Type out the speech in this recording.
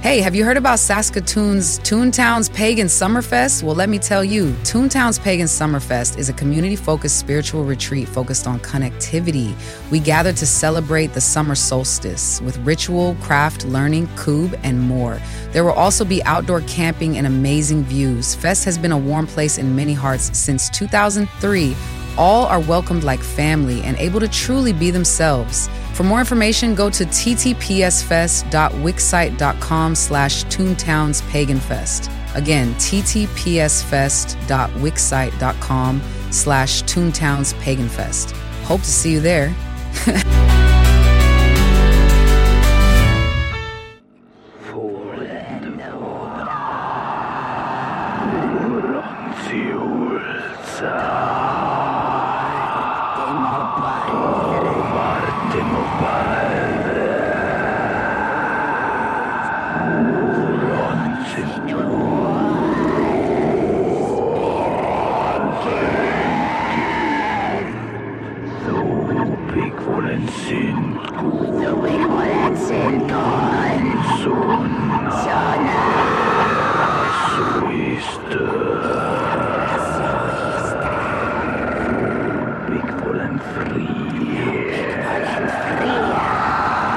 Hey, have you heard about Saskatoon's Toontown's Pagan Summerfest? Well, let me tell you, Toontown's Pagan Summerfest is a community-focused spiritual retreat focused on connectivity. We gather to celebrate the summer solstice with ritual, craft, learning, koob, and more. There will also be outdoor camping and amazing views. Fest has been a warm place in many hearts since 2003. All are welcomed like family and able to truly be themselves. For more information, go to ttpsfest.wixsite.com/ToonTownsPaganFest. Again, ttpsfest.wixsite.com/ToonTownsPaganFest. Hope to see you there. Så ist